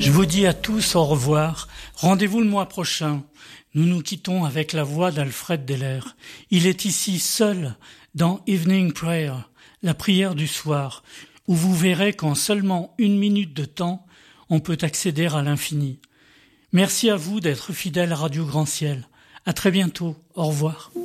Je vous dis à tous au revoir. Rendez-vous le mois prochain. Nous nous quittons avec la voix d'Alfred Deller. Il est ici seul dans Evening Prayer, la prière du soir, où vous verrez qu'en seulement 1 minute de temps, on peut accéder à l'infini. Merci à vous d'être fidèles à Radio Grand Ciel. À très bientôt. Au revoir.